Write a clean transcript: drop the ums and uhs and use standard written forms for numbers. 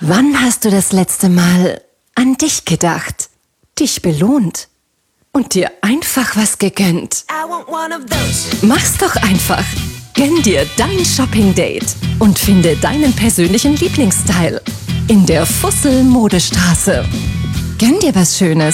Wann hast du das letzte Mal an dich gedacht, dich belohnt und dir einfach was gegönnt? Mach's doch einfach. Gönn dir dein Shopping-Date und finde deinen persönlichen Lieblingsstyle in der Fussel Modestraße. Gönn dir was Schönes